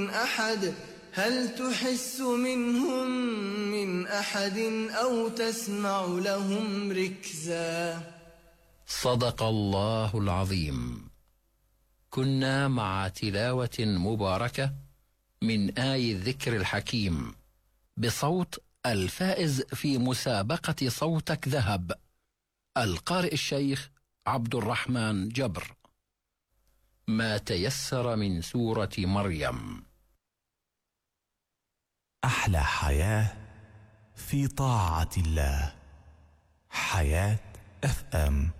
أحد هل تحس منهم من أحد أو تسمع لهم ركزا. صدق الله العظيم. كنا مع تلاوة مباركة من آي الذكر الحكيم بصوت الفائز في مسابقة صوتك ذهب، القارئ الشيخ عبد الرحمن جبر. ما تيسر من سورة مريم. أحلى حياة في طاعة الله. حياة FM.